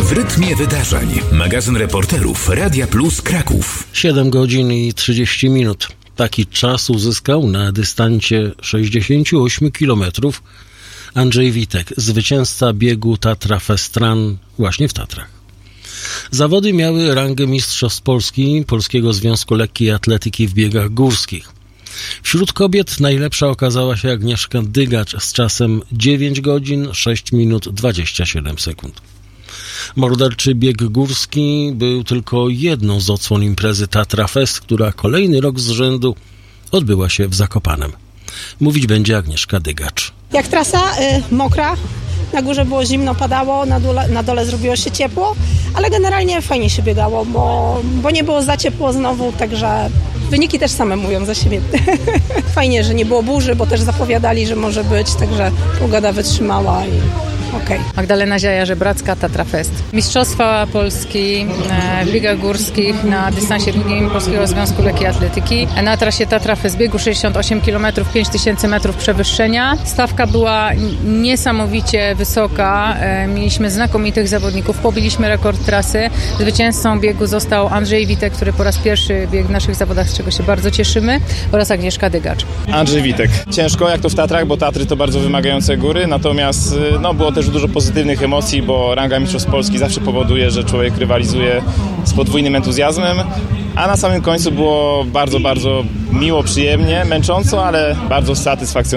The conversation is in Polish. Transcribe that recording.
W rytmie wydarzeń. Magazyn reporterów Radia Plus Kraków. 7 godzin i 30 minut. Taki czas uzyskał na dystansie 68 km Andrzej Witek, zwycięzca biegu Tatra Fest Run właśnie w Tatrach. Zawody miały rangę Mistrzostw Polski Polskiego Związku Lekkiej Atletyki w biegach górskich. Wśród kobiet najlepsza okazała się Agnieszka Dygacz z czasem 9 godzin 6 minut 27 sekund. Morderczy bieg górski był tylko jedną z odsłon imprezy Tatra Fest, która kolejny rok z rzędu odbyła się w Zakopanem. Mówić będzie Agnieszka Dygacz. Jak trasa mokra, na górze było zimno, padało, na dole zrobiło się ciepło, ale generalnie fajnie się biegało, bo nie było za ciepło znowu, także wyniki też same mówią za siebie. Fajnie, że nie było burzy, bo też zapowiadali, że może być, także pogoda wytrzymała i okej. Magdalena Ziaja-Żebracka, Tatra Fest. Mistrzostwa Polski w biegach górskich na dystansie długim Polskiego Związku Lekkiej Atletyki. Na trasie Tatra Fest biegu 68 km, 5000 metrów przewyższenia. Stawka była niesamowicie wysoka. Mieliśmy znakomitych zawodników. Pobiliśmy rekord trasy. Zwycięzcą biegu został Andrzej Witek, który po raz pierwszy biegł w naszych zawodach, z czego się bardzo cieszymy, oraz Agnieszka Dygacz. Andrzej Witek. Ciężko jak to w Tatrach, bo Tatry to bardzo wymagające góry, natomiast było też dużo pozytywnych emocji, bo ranga Mistrzostw Polski zawsze powoduje, że człowiek rywalizuje z podwójnym entuzjazmem, a na samym końcu było bardzo, bardzo miło, przyjemnie, męcząco, ale bardzo satysfakcjonujące.